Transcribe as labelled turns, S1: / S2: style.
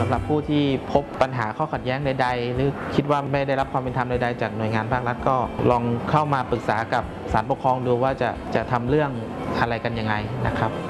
S1: ำหรับผู้ที่พบปัญหาข้อขัดแย้งใดๆหรือคิดว่าไม่ได้รับความเป็นธรรมใดๆจากหน่วยงานภาครัฐก็ลองเข้ามาปรึกษากับศาลปกครองดูว่าจะทำเรื่องอะไรกันยังไงนะครับ